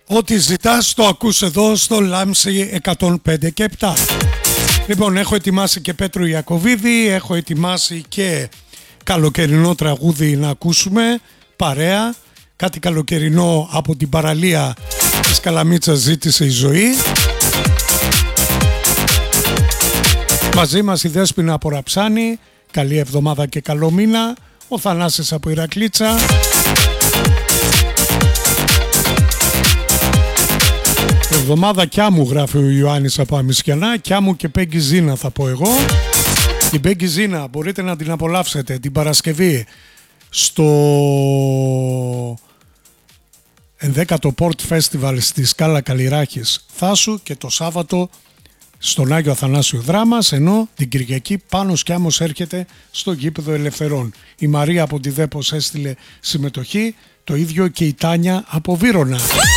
Ό,τι ζητάς το ακούς εδώ στο Λάμψη 105 και 7. Λοιπόν, έχω ετοιμάσει και Πέτρο Ιακωβίδη, έχω ετοιμάσει και καλοκαιρινό τραγούδι να ακούσουμε, παρέα. Κάτι καλοκαιρινό από την παραλία της Καλαμίτσας ζήτησε η ζωή. Μαζί μας η Δέσποινα από Ραψάνη, καλή εβδομάδα και καλό μήνα. Ο Θανάσης από Ηρακλήτσα. Εβδομάδα Κιάμου γράφει ο Ιωάννης από Αμισιανά. Κιάμου και Πέγγι Ζίνα θα πω εγώ. Την Πέγγι Ζίνα μπορείτε να την απολαύσετε την Παρασκευή στο 11ο Port Festival στη Σκάλα Καλλιράχης Θάσου και το Σάββατο στον Άγιο Αθανάσιο Δράμας, ενώ την Κυριακή Πάνος Κιάμος έρχεται στο Γήπεδο Ελευθερών. Η Μαρία από τη Δέπος έστειλε συμμετοχή, το ίδιο και η Τάνια από Βύρωνα.